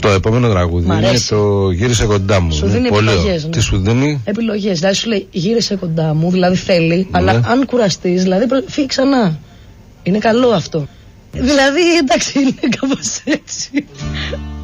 Το επόμενο τραγούδι είναι το «Γύρισε κοντά μου». Σου δίνει επιλογές. Ναι. Τι σου δίνει? Επιλογές. Δηλαδή σου λέει «Γύρισε κοντά μου», δηλαδή θέλει, ναι. αλλά αν κουραστείς, δηλαδή φύγει ξανά. Είναι καλό αυτό. Δηλαδή εντάξει, είναι κάπως έτσι.